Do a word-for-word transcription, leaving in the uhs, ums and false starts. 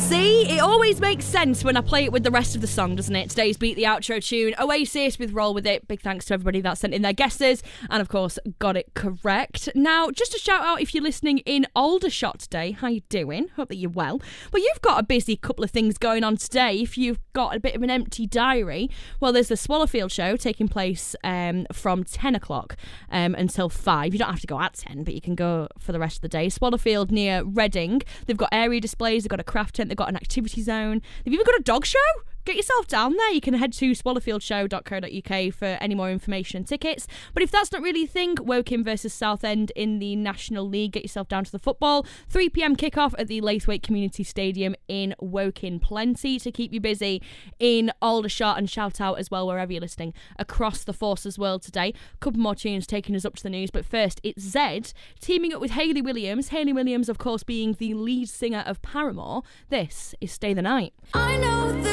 See, it always makes sense when I play it with the rest of the song, doesn't it? Today's Beat the Outro tune, Oasis with Roll With It. Big thanks to everybody that sent in their guesses and, of course, got it correct. Now, just a shout out if you're listening in Aldershot today. How you doing? Hope that you're well. Well, you've got a busy couple of things going on today. If you've got a bit of an empty diary, well, there's the Swallowfield show taking place um, from ten o'clock um, until five. You don't have to go at ten, but you can go for the rest of the day. Swallowfield near Reading. They've got area displays, they've got a craft tent, they've got an activity zone. They've even got a dog show. Get yourself down there. You can head to swallowfield show dot co dot uk for any more information and tickets. But if that's not really your thing, Woking versus Southend in the National League. Get yourself down to the football. three p.m. kickoff at the Laithwaite Community Stadium in Woking. Plenty to keep you busy in Aldershot, and shout out as well wherever you're listening across the Forces world today. A couple more tunes taking us up to the news. But first, it's Zed teaming up with Hayley Williams. Hayley Williams, of course, being the lead singer of Paramore. This is Stay the Night. I know that